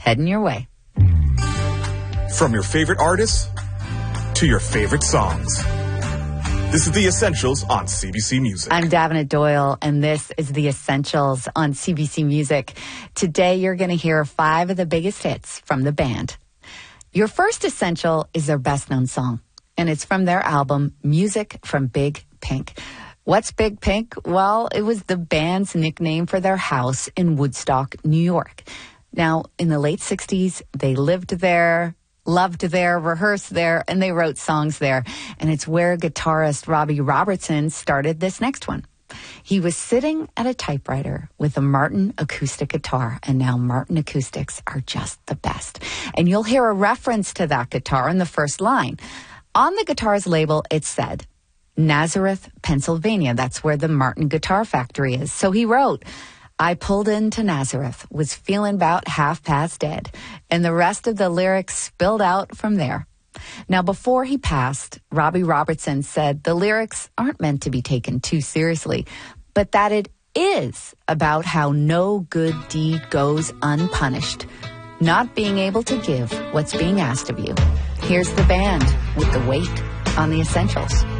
heading your way. From your favorite artists to your favorite songs. This is The Essentials on CBC Music. I'm Davenant Doyle, and this is The Essentials on CBC Music. Today, you're going to hear 5 of the biggest hits from the band. Your first essential is their best-known song, and it's from their album, Music from Big Pink. What's Big Pink? Well, it was the band's nickname for their house in Woodstock, New York. Now, in the late 60s, they lived there, loved there, rehearsed there, and they wrote songs there. And it's where guitarist Robbie Robertson started this next one. He was sitting at a typewriter with a Martin acoustic guitar, and now Martin acoustics are just the best. And you'll hear a reference to that guitar in the first line. On the guitar's label, it said, Nazareth, Pennsylvania. That's where the Martin Guitar Factory is. So he wrote, I pulled into Nazareth, was feeling about half past dead, and the rest of the lyrics spilled out from there. Now, before he passed, Robbie Robertson said the lyrics aren't meant to be taken too seriously, but that it is about how no good deed goes unpunished, not being able to give what's being asked of you. Here's the band with The Weight on The Essentials.